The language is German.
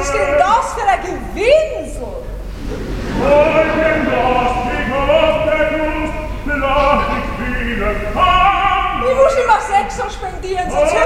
ist denn das für ein Gewinsel? Ich muss immer 6 spendieren, sonst